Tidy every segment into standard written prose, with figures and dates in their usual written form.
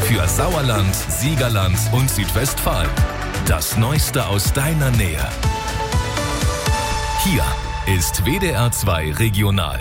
für Sauerland, Siegerland und Südwestfalen. Das Neueste aus deiner Nähe. Hier ist WDR 2 Regional.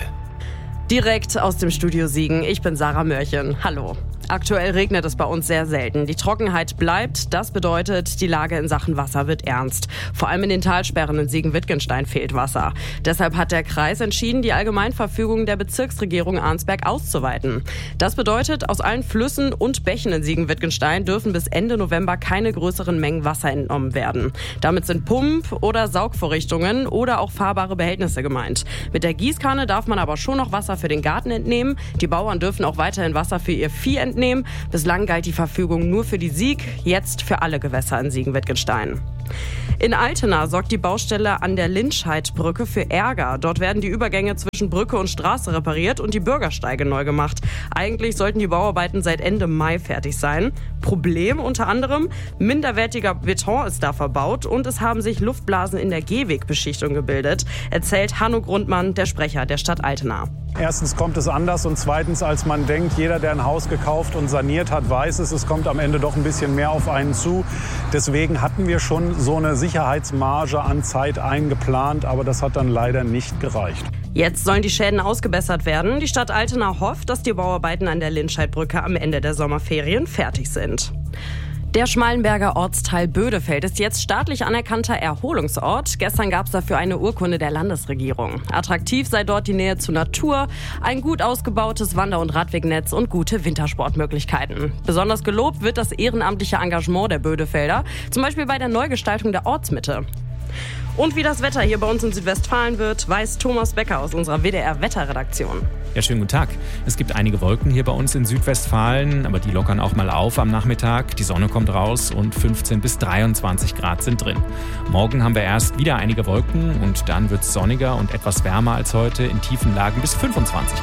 Direkt aus dem Studio Siegen. Ich bin Sarah Mörchen. Hallo. Aktuell regnet es bei uns sehr selten. Die Trockenheit bleibt. Das bedeutet, die Lage in Sachen Wasser wird ernst. Vor allem in den Talsperren in Siegen-Wittgenstein fehlt Wasser. Deshalb hat der Kreis entschieden, die Allgemeinverfügung der Bezirksregierung Arnsberg auszuweiten. Das bedeutet, aus allen Flüssen und Bächen in Siegen-Wittgenstein dürfen bis Ende November keine größeren Mengen Wasser entnommen werden. Damit sind Pump- oder Saugvorrichtungen oder auch fahrbare Behältnisse gemeint. Mit der Gießkanne darf man aber schon noch Wasser für den Garten entnehmen. Die Bauern dürfen auch weiterhin Wasser für ihr Vieh entnehmen. Bislang galt die Verfügung nur für die Sieg, jetzt für alle Gewässer in Siegen-Wittgenstein. In Altena sorgt die Baustelle an der Lindscheidbrücke für Ärger. Dort werden die Übergänge zwischen Brücke und Straße repariert und die Bürgersteige neu gemacht. Eigentlich sollten die Bauarbeiten seit Ende Mai fertig sein. Problem unter anderem, minderwertiger Beton ist da verbaut und es haben sich Luftblasen in der Gehwegbeschichtung gebildet, erzählt Hanno Grundmann, der Sprecher der Stadt Altena. Erstens kommt es anders und zweitens, als man denkt, jeder, der ein Haus gekauft und saniert hat, weiß es kommt am Ende doch ein bisschen mehr auf einen zu. Deswegen hatten wir schon so eine Sicherheitsmarge an Zeit eingeplant, aber das hat dann leider nicht gereicht. Jetzt sollen die Schäden ausgebessert werden. Die Stadt Altena hofft, dass die Bauarbeiten an der Lindscheidbrücke am Ende der Sommerferien fertig sind. Der Schmallenberger Ortsteil Bödefeld ist jetzt staatlich anerkannter Erholungsort. Gestern gab es dafür eine Urkunde der Landesregierung. Attraktiv sei dort die Nähe zur Natur, ein gut ausgebautes Wander- und Radwegnetz und gute Wintersportmöglichkeiten. Besonders gelobt wird das ehrenamtliche Engagement der Bödefelder, zum Beispiel bei der Neugestaltung der Ortsmitte. Und wie das Wetter hier bei uns in Südwestfalen wird, weiß Thomas Becker aus unserer WDR-Wetterredaktion. Ja, schönen guten Tag. Es gibt einige Wolken hier bei uns in Südwestfalen, aber die lockern auch mal auf am Nachmittag. Die Sonne kommt raus und 15 bis 23 Grad sind drin. Morgen haben wir erst wieder einige Wolken und dann wird es sonniger und etwas wärmer als heute, in tiefen Lagen bis 25.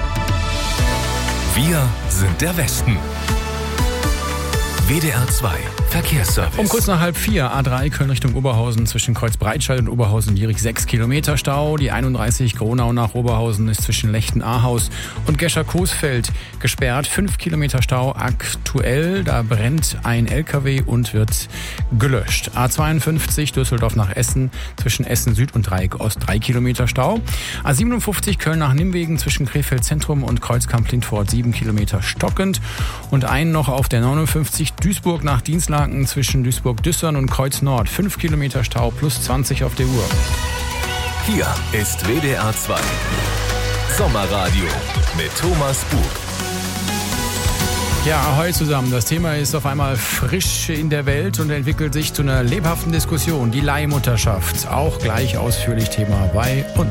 Wir sind der Westen. WDR 2 Verkehrsservice. Um kurz nach 3:30 A3 Köln Richtung Oberhausen zwischen Kreuzbreitscheid und Oberhausen-Lierig 6 Kilometer Stau. Die 31 Gronau nach Oberhausen ist zwischen Lechten-Ahaus und Gescher-Coesfeld gesperrt. 5 Kilometer Stau aktuell. Da brennt ein LKW und wird gelöscht. A52 Düsseldorf nach Essen zwischen Essen Süd und Dreieck Ost 3 Kilometer Stau. A57 Köln nach Nimwegen zwischen Krefeld Zentrum und Kreuzkamp-Lindfort 7 Kilometer stockend. Und einen noch auf der 59 Duisburg nach Dienstlaken zwischen Duisburg-Düssern und Kreuz Nord. 5 Kilometer Stau plus 20 auf der Uhr. Hier ist WDR 2 Sommerradio mit Thomas Bug. Ja, ahoi zusammen. Das Thema ist auf einmal frisch in der Welt und entwickelt sich zu einer lebhaften Diskussion. Die Leihmutterschaft. Auch gleich ausführlich Thema bei uns.